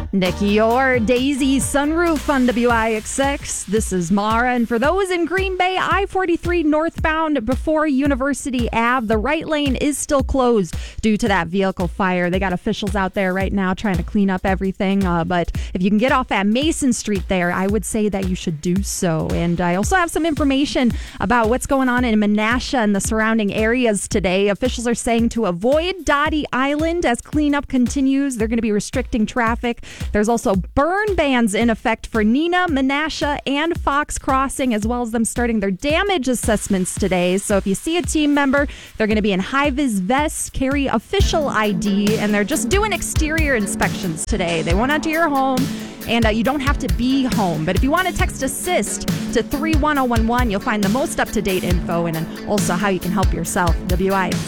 Nikki or Daisy Sunroof on WIXX. This is Mara. And for those in Green Bay, I-43 northbound before University Ave, the right lane is still closed due to that vehicle fire. They got officials out there right now trying to clean up everything. But if you can get off at Mason Street there, I would say that you should do so. And I also have some information about what's going on in Menasha and the surrounding areas today. Officials are saying to avoid Dottie Island as cleanup continues. They're going to be restricting traffic. There's also burn bans in effect for Neenah, Menasha, and Fox Crossing, as well as them starting their damage assessments today. So if you see a team member, they're going to be in high-vis vests, carry official ID, and they're just doing exterior inspections today. They won't enter your home, and you don't have to be home. But if you want to text ASSIST to 31011, you'll find the most up-to-date info and also how you can help yourself. WIXX.